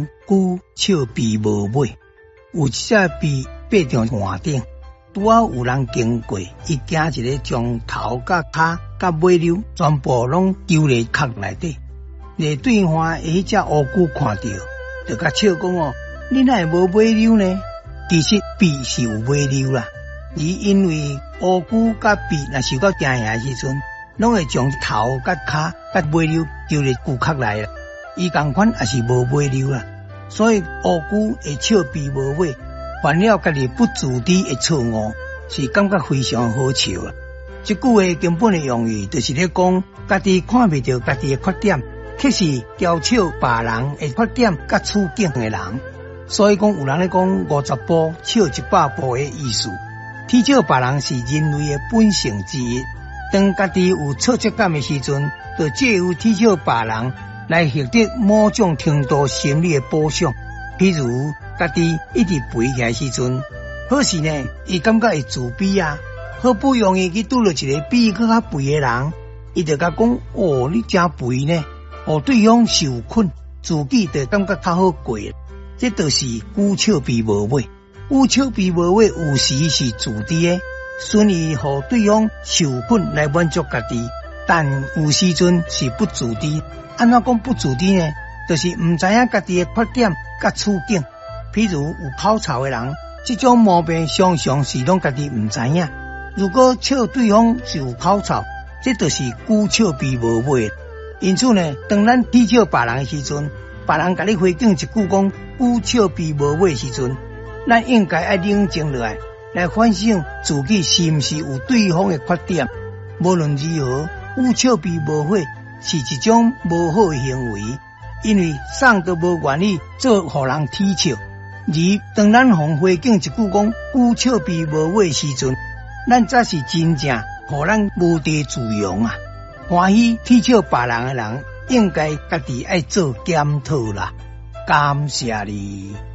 久笑悲无尾。有一只悲爬上岸顶，拄啊有人经过，伊惊一个将头甲骹甲尾溜全部拢丢咧壳内底。咧对方的迄只乌龟看到，就甲笑讲哦，你哪会无尾溜呢？其实悲是有尾溜啦，而因为乌龟甲悲若受到惊吓时阵，拢会将头甲骹甲尾溜丢咧龟壳内啦。伊同款也是无尾溜啦，所以乌龟会笑悲无尾，犯了家己不自知的错误，是感觉非常好笑啦。这句话根本的用意就是咧讲，家己看袂到家己的缺点，却是嘲笑别人的缺点甲处境的人。所以讲有人咧讲50步笑100步的意思，踢笑别人是人类的本性之一。当家己有挫折感的时阵，就借由踢笑别人来获得某种程度心理的补偿。譬如家己一直肥起来时阵，好时呢，伊感觉会自卑啊，好不容易去拄到一个比伊更较肥的人，伊就甲讲：哦，你真肥呢！哦，对方受困，自己就感觉较好过。这就是久笑悲无尾。久笑悲无尾有时是自知的，顺意互对方受困来满足家己，但有时阵是不自知。安怎讲不自知呢？就是唔知影家己的缺点甲处境。譬如有口臭的人，这种毛病常常是拢家己唔知影。如果笑对方是有口臭，这就是久笑悲无尾。因此呢，当咱踢笑别人的时阵，别人甲你回敬一句讲久笑悲无尾的时阵，咱应该要冷静落来反省自己是毋是有对方的缺点。无论如何，久笑悲无尾是一种无好的行为，因为谁都无愿意做互人踢笑。而当咱互回敬一句讲久笑悲无尾的时阵，咱才是真正互咱无地自容啊！欢喜踢笑别人的人，应该家己爱做检讨啦。感谢你。